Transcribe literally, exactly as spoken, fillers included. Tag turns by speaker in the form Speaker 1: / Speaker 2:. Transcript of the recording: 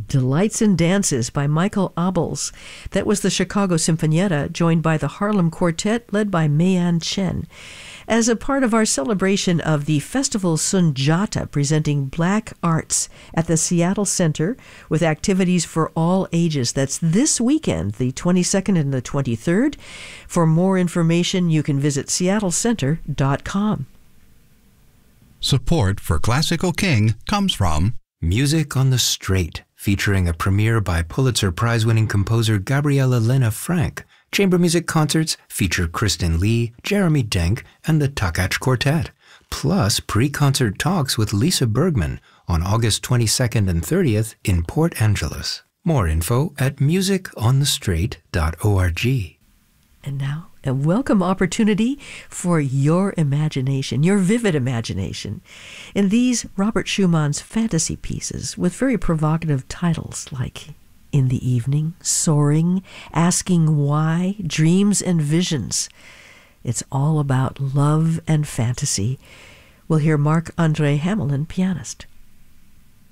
Speaker 1: Delights and Dances by Michael Abels. That was the Chicago Sinfonietta, joined by the Harlem Quartet, led by Mayan Chen. As a part of our celebration of the Festival Sunjata, presenting Black Arts at the Seattle Center with activities for all ages. That's this weekend, the twenty-second and the twenty-third. For more information, you can visit seattle center dot com.
Speaker 2: Support for Classical King comes from
Speaker 3: Music on the Straight, featuring a premiere by Pulitzer Prize-winning composer Gabriella Lena Frank. Chamber music concerts feature Kristen Lee, Jeremy Denk, and the Takach Quartet, plus pre-concert talks with Lisa Bergman on August twenty-second and thirtieth in Port Angeles. More info at music on the straight dot org.
Speaker 1: And now, a welcome opportunity for your imagination, your vivid imagination. In these Robert Schumann's fantasy pieces with very provocative titles like In the Evening, Soaring, Asking Why, Dreams and Visions. It's all about love and fantasy. We'll hear Marc-André Hamelin, pianist.